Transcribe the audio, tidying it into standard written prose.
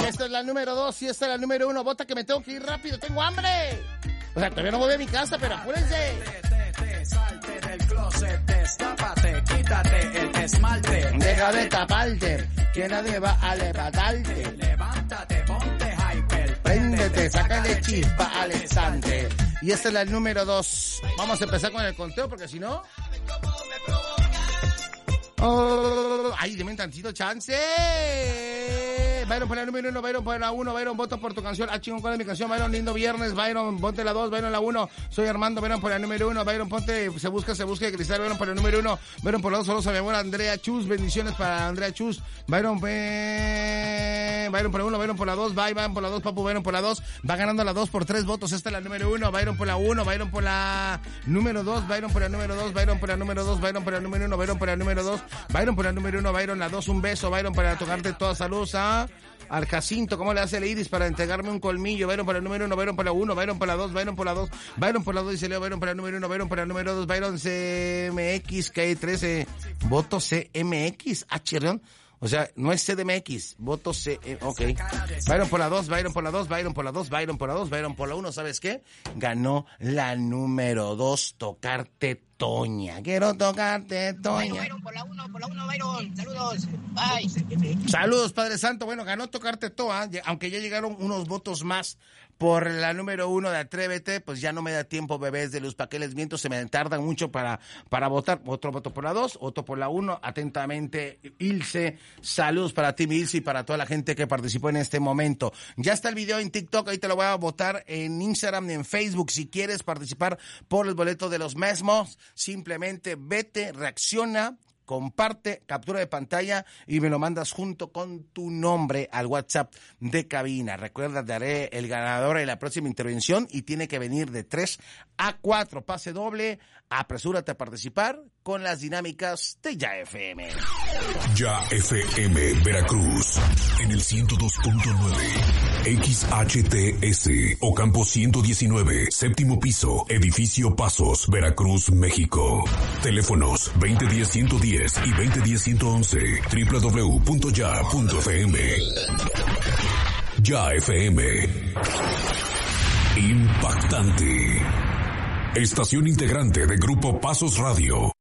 Esta es la número 2 y esta es la número 1. Vota que me tengo que ir rápido, tengo hambre. O sea, todavía no voy a mi casa, pero apúrense. Salte del closet, destápate, quítate el esmalte. Deja de taparte, que nadie va a levantarte. Levántate, ponte hyper. Préndete, sácale chispa al estante. Y esta es la número 2. Vamos a empezar con el conteo, porque si no... ¡Ay, deme un tantito chance! Byron por la número 1, Byron por la 1, Byron, voto por tu canción. Ah, chingón, ¿cuál es mi canción? Byron, lindo viernes, Byron, ponte la 2, Byron la 1. Soy Armando, Byron por la número 1, Byron, ponte, se busca, Cristal, Byron por la número 1, Byron por la 2, saludos a mi amor Andrea Chus, bendiciones para Andrea Chus. Byron por la 1, Byron por la 2, Byron por la 2, Papu, Byron por la 2. Va ganando la 2 por 3 votos, esta es la número 1, Byron por la 1, Byron por la número 2, Byron por la número 2, Byron por la número 2, Byron por la número 1, Byron por la número 2, Byron por la número 1, Byron la 2, un beso, Byron para tocarte toda salud, al Jacinto, ¿cómo le hace el Iris para entregarme un colmillo? Byron para el número 1, Byron para la 1, Byron para la 2, Byron por la 2, Byron por la 2, dice Leo, Byron para el número 1, Byron para el número 2, Byron CMX, que hay 13, voto CMX, chirrión. O sea, no es CDMX, voto ok. Byron por la 2, Byron por la 2, Byron por la 2, Byron por la 2, Byron por la 1, ¿sabes qué? Ganó la número 2, tocarte Toña. Quiero tocarte, Toña. Byron, por la 1, Byron. Saludos. Bye. Saludos, Padre Santo. Bueno, ganó tocarte Toa, aunque ya llegaron unos votos más por la número 1 de Atrévete, pues ya no me da tiempo, bebés de luz, pa' que les miento, se me tardan mucho para votar. Otro voto por la 2, otro por la 1. Atentamente, Ilse. Saludos para ti, Ilse, y para toda la gente que participó en este momento. Ya está el video en TikTok, ahí te lo voy a votar en Instagram y en Facebook. Si quieres participar por el boleto de los mismos, simplemente vete, reacciona, comparte, captura de pantalla y me lo mandas junto con tu nombre al WhatsApp de cabina. Recuerda, daré el ganador en la próxima intervención y tiene que venir de 3 a 4. Pase doble, apresúrate a participar con las dinámicas de Ya FM. Ya FM Veracruz en el 102.9 XHTS Ocampo 119, séptimo piso, edificio Pasos, Veracruz, México. Teléfonos 2010-110 y 2010-111, www.ya.fm. Ya FM. Impactante. Estación integrante de Grupo Pasos Radio.